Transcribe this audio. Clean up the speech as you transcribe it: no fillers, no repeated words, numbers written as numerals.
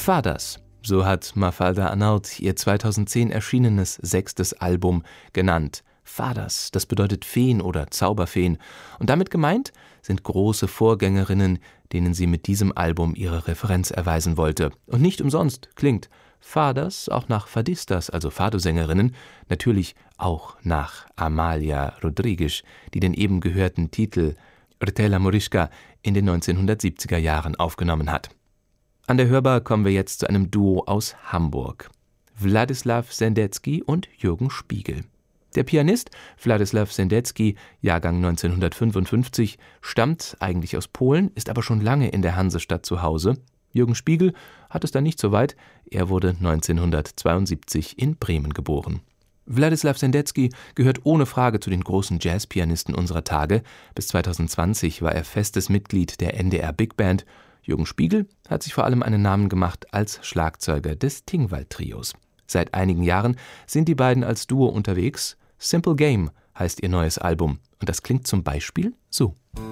Fadas, so hat Mafalda Anaut ihr 2010 erschienenes 6. Album genannt. Fadas, das bedeutet Feen oder Zauberfeen. Und damit gemeint sind große Vorgängerinnen, denen sie mit diesem Album ihre Referenz erweisen wollte. Und nicht umsonst klingt Fadas auch nach Fadistas, also Fado-Sängerinnen, natürlich auch nach Amalia Rodrigues, die den eben gehörten Titel Rtela Moriška in den 1970er Jahren aufgenommen hat. An der Hörbar kommen wir jetzt zu einem Duo aus Hamburg. Wladislaw Sendecki und Jürgen Spiegel. Der Pianist Wladislaw Sendecki, Jahrgang 1955, stammt eigentlich aus Polen, ist aber schon lange in der Hansestadt zu Hause. Jürgen Spiegel hat es dann nicht so weit, er wurde 1972 in Bremen geboren. Wladislaw Sendecki gehört ohne Frage zu den großen Jazzpianisten unserer Tage. Bis 2020 war er festes Mitglied der NDR Big Band. Jürgen Spiegel hat sich vor allem einen Namen gemacht als Schlagzeuger des Tingwall-Trios. Seit einigen Jahren sind die beiden als Duo unterwegs. Simple Game heißt ihr neues Album und das klingt zum Beispiel so.